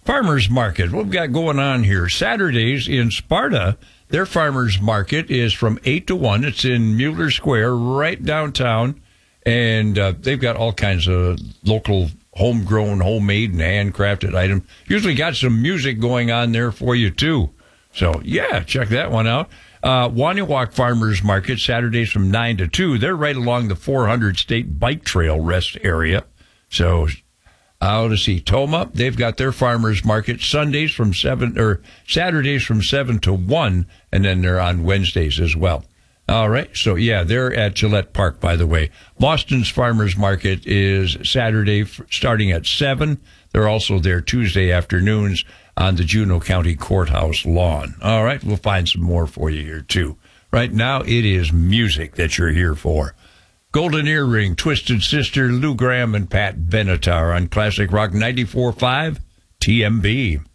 Farmers Market. What we've got going on here? Saturdays in Sparta, their farmers market is from 8 to 1. It's in Mueller Square, right downtown. And they've got all kinds of local homegrown, homemade, and handcrafted items. Usually got some music going on there for you, too. So, yeah, check that one out. Waniwak Farmers Market, Saturdays from 9 to 2. They're right along the 400 State Bike Trail rest area. So, out to see Toma. They've got their farmers market Saturdays from 7 to 1, and then they're on Wednesdays as well. All right. So, yeah, they're at Gillette Park, by the way. Boston's farmers market is Saturday starting at 7. They're also there Tuesday afternoons on the Juneau County Courthouse lawn. All right. We'll find some more for you here, too. Right now, it is music that you're here for. Golden Earring, Twisted Sister, Lou Graham, and Pat Benatar on Classic Rock 94.5 TMB.